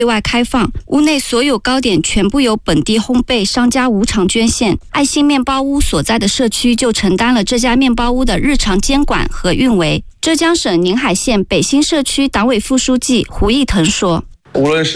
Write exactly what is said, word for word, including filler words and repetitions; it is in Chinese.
对外开放，屋内所有糕点全部由本地烘焙商家无偿捐献。爱心面包屋所在的社区就承担了这家面包屋的日常监管和运维。浙江省宁海县北新社区党委副书记胡义腾说：“ 无论是